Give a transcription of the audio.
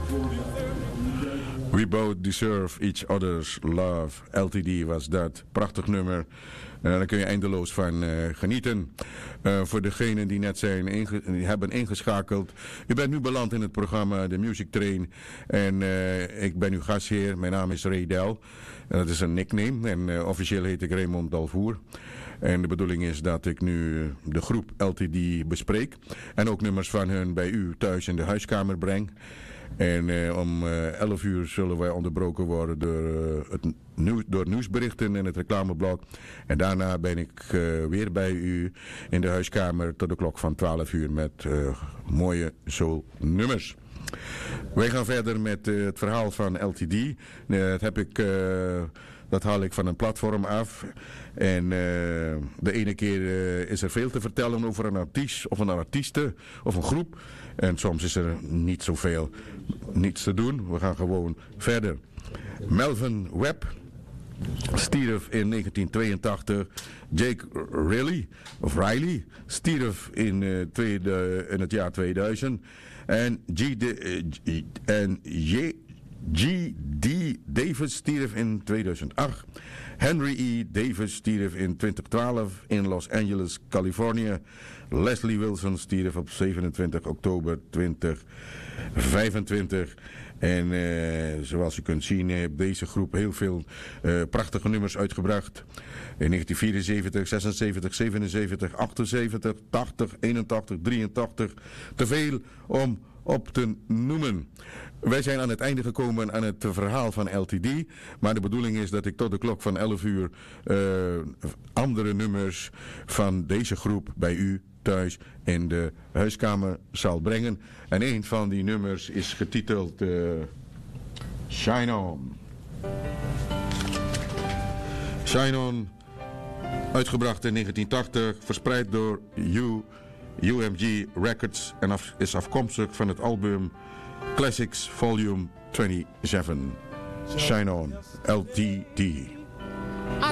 We both deserve each other's love. LTD was dat. Prachtig nummer. Daar kun je eindeloos van genieten. Voor degenen die net hebben ingeschakeld. U bent nu beland in het programma The Music Train. En ik ben uw gastheer. Mijn naam is Ray Del. Dat is een nickname. En officieel heet ik Raymond Dalvoer. En de bedoeling is dat ik nu de groep LTD bespreek. En ook nummers van hun bij u thuis in de huiskamer breng. En om 11 uur zullen wij onderbroken worden door nieuwsberichten en het reclameblok. En daarna ben ik weer bij u in de huiskamer tot de klok van 12 uur met mooie soulnummers. Wij gaan verder met het verhaal van LTD. Dat haal ik van een platform af. En de ene keer is er veel te vertellen over een artiest of een artieste of een groep. En soms is er niet zoveel, niets te doen. We gaan gewoon verder. Melvin Webb stierf in 1982. Jake Riley stierf in het jaar 2000. En G.D. Davis stierf in 2008. Henry E. Davis stierf in 2012 in Los Angeles, Californië. Leslie Wilson stierf op 27 oktober 2025. En zoals u kunt zien heeft deze groep heel veel prachtige nummers uitgebracht. In 1974, 76, 77, 78, 80, 81, 83. Te veel om op te noemen. Wij zijn aan het einde gekomen aan het verhaal van LTD. Maar de bedoeling is dat ik tot de klok van 11 uur andere nummers van deze groep bij u thuis in de huiskamer zal brengen. En een van die nummers is getiteld Shine On. Shine On, uitgebracht in 1980, verspreid door UMG Records en is afkomstig van het album Classics Volume 27. Shine On, LTD.